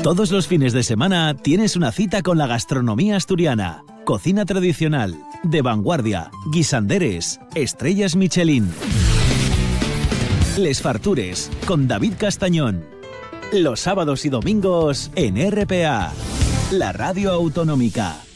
Todos los fines de semana tienes una cita con la gastronomía asturiana. Cocina tradicional, de vanguardia, guisanderes, estrellas Michelin. Les Fartures, con David Castañón. Los sábados y domingos en RPA, la radio autonómica.